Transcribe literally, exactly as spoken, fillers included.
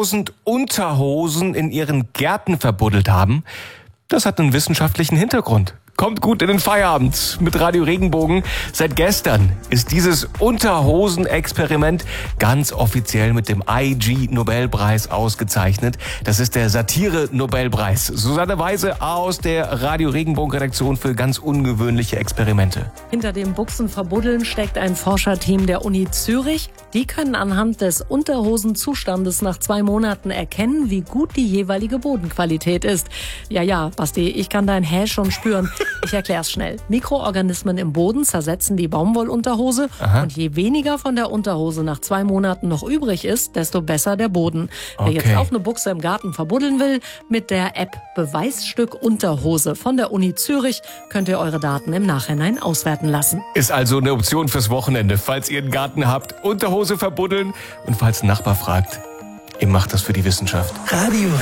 tausend Unterhosen in ihren Gärten verbuddelt haben. Das hat einen wissenschaftlichen Hintergrund. Kommt gut in den Feierabend mit Radio Regenbogen. Seit gestern ist dieses Unterhosen-Experiment ganz offiziell mit dem I G-Nobelpreis ausgezeichnet. Das ist der Satire-Nobelpreis. Susanne Weise aus der Radio Regenbogen-Redaktion für ganz ungewöhnliche Experimente. Hinter dem Buchsenverbuddeln steckt ein Forscherteam der Uni Zürich. Die können anhand des Unterhosenzustandes nach zwei Monaten erkennen, wie gut die jeweilige Bodenqualität ist. Ja, ja, Basti, ich kann dein Hä schon spüren. Ich erklär's schnell. Mikroorganismen im Boden zersetzen die Baumwollunterhose. Aha. Und je weniger von der Unterhose nach zwei Monaten noch übrig ist, desto besser der Boden. Okay. Wer jetzt auch eine Buchse im Garten verbuddeln will, mit der App Beweisstück Unterhose von der Uni Zürich könnt ihr eure Daten im Nachhinein auswerten lassen. Ist also eine Option fürs Wochenende, falls ihr einen Garten habt. Unterhose verbuddeln und falls ein Nachbar fragt, ihr macht das für die Wissenschaft. Radio